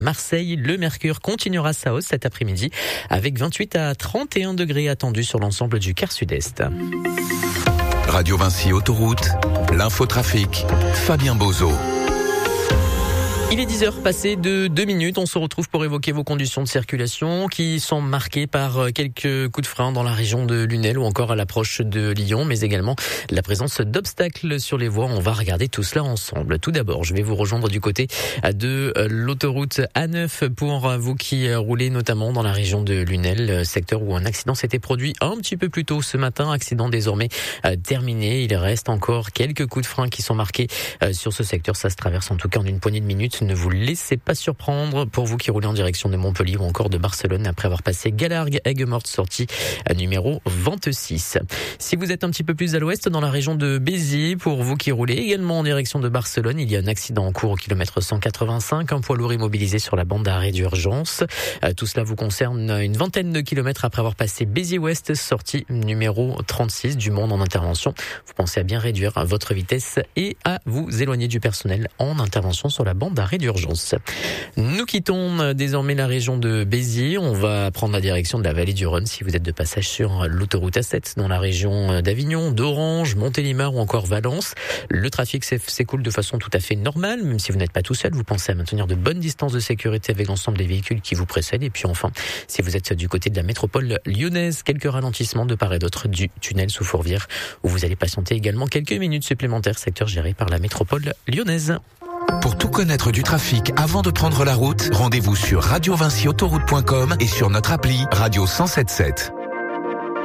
Marseille, le mercure continuera sa hausse cet après-midi avec 28 à 31 degrés attendus sur l'ensemble du quart sud-est. Radio Vinci Autoroute, l'infotrafic, Fabien Bozo. Il est 10h passé de 2 minutes. On se retrouve pour évoquer vos conditions de circulation qui sont marquées par quelques coups de frein dans la région de Lunel ou encore à l'approche de Lyon, mais également la présence d'obstacles sur les voies. On va regarder tout cela ensemble. Tout d'abord, je vais vous rejoindre du côté de l'autoroute A9 pour vous qui roulez notamment dans la région de Lunel, secteur où un accident s'était produit un petit peu plus tôt ce matin. Accident désormais terminé. Il reste encore quelques coups de frein qui sont marqués sur ce secteur. Ça se traverse en tout cas en une poignée de minutes. Ne vous laissez pas surprendre pour vous qui roulez en direction de Montpellier ou encore de Barcelone après avoir passé Galargues, Aigues-Mortes, sortie numéro 26. Si vous êtes un petit peu plus à l'ouest dans la région de Béziers, pour vous qui roulez également en direction de Barcelone, il y a un accident en cours au kilomètre 185, un poids lourd immobilisé sur la bande d'arrêt d'urgence. Tout cela vous concerne une vingtaine de kilomètres après avoir passé Béziers-Ouest, sortie numéro 36 du monde en intervention. Vous pensez à bien réduire votre vitesse et à vous éloigner du personnel en intervention sur la bande d'arrêt d'urgence. Nous quittons désormais la région de Béziers. On va prendre la direction de la vallée du Rhône si vous êtes de passage sur l'autoroute A7 dans la région d'Avignon, d'Orange, Montélimar ou encore Valence. Le trafic s'écoule de façon tout à fait normale, même si vous n'êtes pas tout seul. Vous pensez à maintenir de bonnes distances de sécurité avec l'ensemble des véhicules qui vous précèdent. Et puis enfin, si vous êtes du côté de la métropole lyonnaise, quelques ralentissements de part et d'autre du tunnel sous Fourvière où vous allez patienter également quelques minutes supplémentaires, secteur géré par la métropole lyonnaise. Pour tout connaître du trafic avant de prendre la route, rendez-vous sur radiovinciautoroute.com et sur notre appli Radio 107.7.